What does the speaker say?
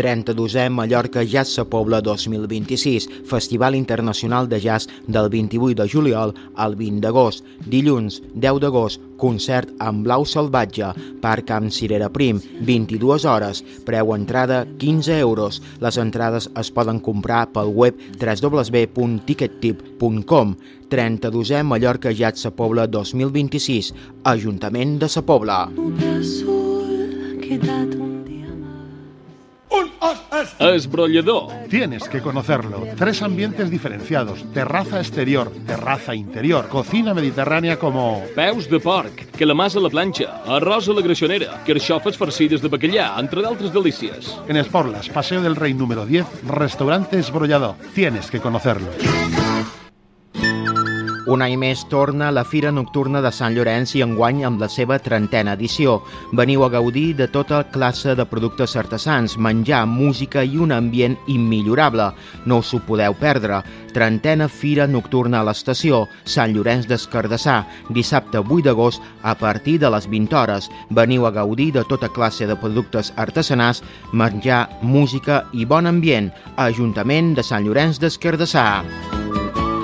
32è Mallorca Jazz Sa Pobla 2026, Festival Internacional de Jazz del 28 de juliol al 20 d'agost. Dilluns, 10 d'agost, concert amb Blau Salvatge, Parc Camp Cirera Prim, 22 hores, preu entrada 15 euros. Les entrades es poden comprar pel web www.tickettip.com. 32è Mallorca Jazz Sa Pobla 2026, Ajuntament de Sa Pobla. Esbrollador. Tienes que conocerlo. 3 ambientes diferenciados. Terraza exterior, terraza interior, cocina mediterránea como... Peus de porc, calamars a la planxa, arròs a la greixonera, carxofes farcides de bacallà, entre d'altres delícies. En Esporlas, Paseo del Rey número 10, restaurante Esbrollador. Tienes que conocerlo. Un any més torna la Fira Nocturna de Sant Llorenç i enguany amb la seva 30a edició. Veniu a gaudir de tota classe de productes artesans, menjar, música i un ambient immillorable. No us ho podeu perdre. 30a Fira Nocturna a l'estació, Sant Llorenç des Cardassar, dissabte 8 d'agost a partir de les 20 hores. Veniu a gaudir de tota classe de productes artesanals, menjar, música i bon ambient. Ajuntament de Sant Llorenç des Cardassar.